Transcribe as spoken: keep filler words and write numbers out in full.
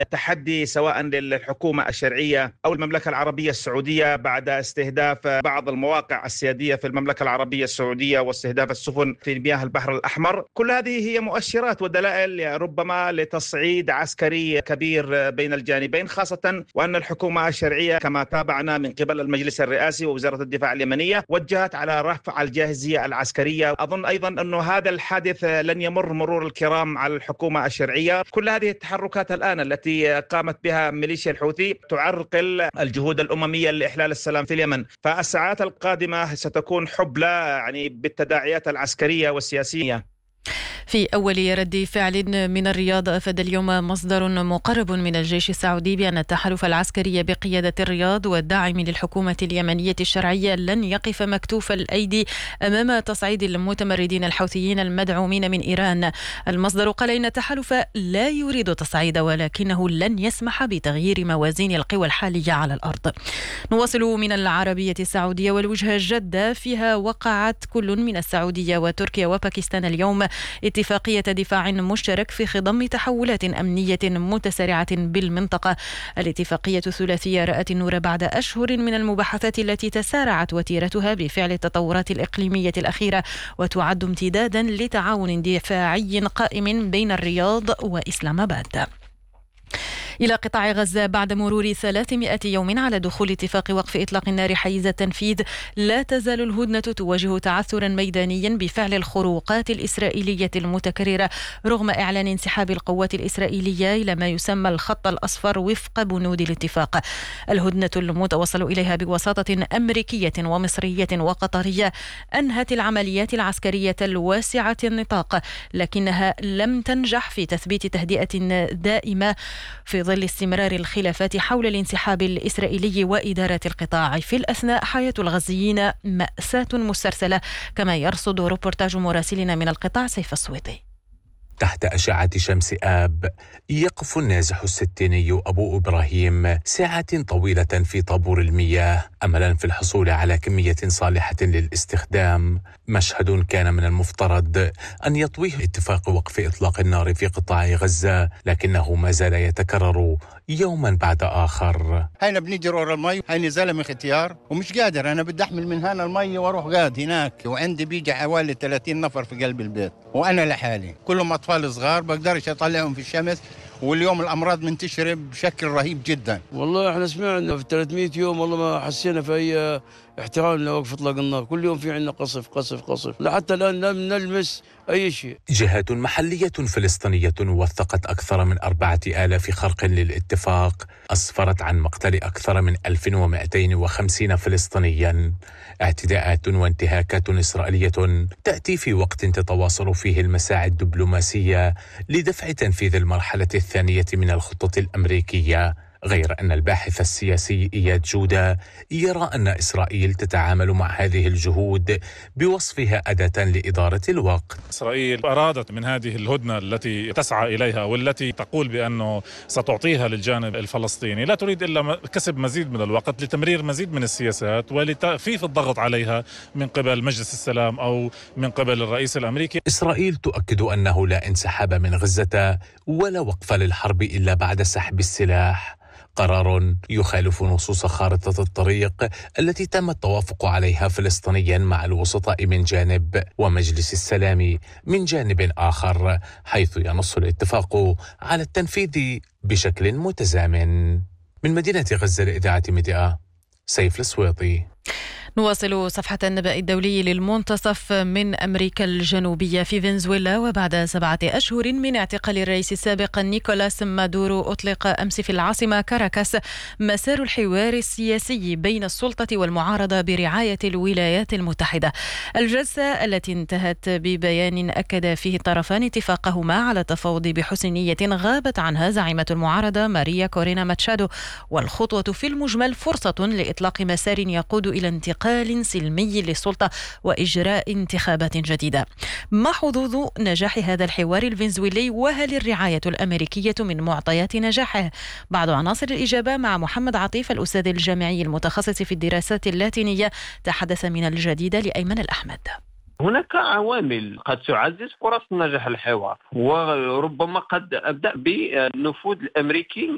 تحدي سواء للحكومة الشرعية أو المملكة العربية السعودية بعد استهداف بعض المواقع السيادية في المملكة العربية السعودية واستهداف السفن في مياه البحر الأحمر. كل هذه هي مؤشرات ودلائل ربما لتصعيد عسكري كبير بين الجانبين، خاصة وأن الحكومة الشرعية كما تابعنا من قبل المجلس الرئاسي ووزارة الدفاع اليمنية وجهت على رفع الجاهزية العسكرية. أظن أيضا أن هذا الحادث لن يمر مرور الكرام على الحكومة الشرعية. كل هذه التحركات الآن التي قامت بها ميليشيا الحوثي تعرقل الجهود الأممية لإحلال السلام في اليمن، فالساعات القادمة ستكون حبلى يعني بالتداعيات العسكرية والسياسية. في أول رد فعل من الرياض أفاد اليوم مصدر مقرب من الجيش السعودي بأن التحالف العسكري بقيادة الرياض والداعم للحكومة اليمنية الشرعية لن يقف مكتوف الأيدي أمام تصعيد المتمردين الحوثيين المدعومين من إيران. المصدر قال إن التحالف لا يريد تصعيد ولكنه لن يسمح بتغيير موازين القوى الحالية على الأرض. نواصل من العربية السعودية والوجهة جدة، فيها وقعت كل من السعودية وتركيا وباكستان اليوم اتفاقية دفاع مشترك في خضم تحولات أمنية متسارعة بالمنطقة. الاتفاقية الثلاثية رأت النور بعد أشهر من المباحثات التي تسارعت وتيرتها بفعل التطورات الإقليمية الأخيرة، وتعد امتدادا لتعاون دفاعي قائم بين الرياض وإسلام آباد. إلى قطاع غزة، بعد مرور ثلاثمائة يوم على دخول اتفاق وقف إطلاق النار حيز التنفيذ، لا تزال الهدنة تواجه تعثرا ميدانيا بفعل الخروقات الإسرائيلية المتكررة رغم إعلان انسحاب القوات الإسرائيلية إلى ما يسمى الخط الأصفر وفق بنود الاتفاق. الهدنة المتوصل إليها بوساطة أمريكية ومصرية وقطرية أنهت العمليات العسكرية الواسعة النطاق، لكنها لم تنجح في تثبيت تهدئة دائمة في ظل استمرار الخلافات حول الانسحاب الإسرائيلي وإدارة القطاع. في الأثناء حياة الغزيين مأساة مسترسلة، كما يرصد روبورتاج مراسلنا من القطاع سيف السويطي. تحت أشعة شمس آب يقف النازح الستيني أبو إبراهيم ساعات طويلة في طابور المياه أملا في الحصول على كمية صالحة للاستخدام. مشهد كان من المفترض أن يطويه اتفاق وقف إطلاق النار في قطاع غزة، لكنه ما زال يتكرر يوما بعد آخر. هينا بنيجي ورا المي، هيني زلمة ختيار ومش قادر، أنا بدي أحمل من هنا المي وأروح قاد هناك، وعندي بيجي حوالي ثلاثين نفر في قلب البيت وأنا لحالي، كلهم أطفال صغار بقدرش أطلعهم في الشمس، واليوم الأمراض منتشرة بشكل رهيب جدا. والله احنا سمعنا في ثلاثمائة يوم والله ما حسينا في أي احترام لوقف إطلاق النار، كل يوم في عندنا قصف قصف قصف، لحتى الآن لم نلمس أي شيء. جهات محلية فلسطينية وثقت أكثر من أربعة آلاف خرق للاتفاق، أسفرت عن مقتل أكثر من ألف ومئتين وخمسين فلسطينيا. اعتداءات وانتهاكات إسرائيلية تأتي في وقت تتواصل فيه المساعي الدبلوماسية لدفع تنفيذ المرحلة الثانية من الخطة الأمريكية، غير أن الباحث السياسي إياد جودة يرى أن إسرائيل تتعامل مع هذه الجهود بوصفها أداة لإدارة الوقت. إسرائيل أرادت من هذه الهدنة التي تسعى إليها والتي تقول بأنه ستعطيها للجانب الفلسطيني، لا تريد إلا كسب مزيد من الوقت لتمرير مزيد من السياسات ولتخفيف الضغط عليها من قبل مجلس السلام أو من قبل الرئيس الأمريكي. إسرائيل تؤكد أنه لا انسحاب من غزة ولا وقف للحرب إلا بعد سحب السلاح، قرار يخالف نصوص خارطة الطريق التي تم التوافق عليها فلسطينيا مع الوسطاء من جانب ومجلس السلام من جانب آخر، حيث ينص الاتفاق على التنفيذ بشكل متزامن. من مدينة غزة لإذاعة ميديا، سيف السويطي. نواصل صفحة النبأ الدولي للمنتصف من أمريكا الجنوبية. في فنزويلا، وبعد سبعة أشهر من اعتقال الرئيس السابق نيكولاس مادورو، أطلق أمس في العاصمة كاراكاس مسار الحوار السياسي بين السلطة والمعارضة برعاية الولايات المتحدة. الجلسة التي انتهت ببيان أكد فيه الطرفان اتفاقهما على التفاوض بحسن نية غابت عنها زعيمة المعارضة ماريا كورينا ماتشادو، والخطوة في المجمل فرصة لإطلاق مسار يقود إلى انتقال انتقال سلمي للسلطة وإجراء انتخابات جديدة. ما حظوظ نجاح هذا الحوار الفنزويلي، وهل الرعاية الأمريكية من معطيات نجاحه؟ بعض عناصر الإجابة مع محمد عطيف، الأستاذ الجامعي المتخصص في الدراسات اللاتينية، تحدث من الجديد لأيمن الأحمد. هناك عوامل قد تعزز فرص نجاح الحوار، وربما قد أبدأ بالنفوذ الأمريكي